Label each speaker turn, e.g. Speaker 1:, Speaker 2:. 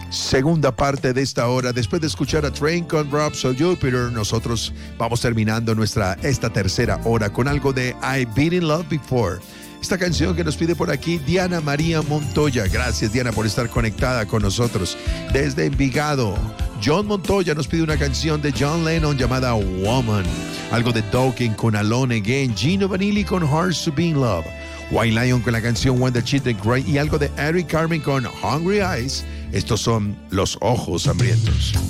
Speaker 1: segunda parte de esta hora. Después de escuchar a Train con Drops of Jupiter, nosotros vamos terminando esta tercera hora con algo de I've Been in Love Before. Esta canción que nos pide por aquí Diana María Montoya. Gracias, Diana, por estar conectada con nosotros desde Envigado. John Montoya nos pide una canción de John Lennon llamada Woman. Algo de Dawkins con Alone Again. Gino Vanilli con Hearts to Be in Love. White Lion con la canción When the Children Cry. Y algo de Eric Carmen con Hungry Eyes. Estos son Los Ojos Hambrientos.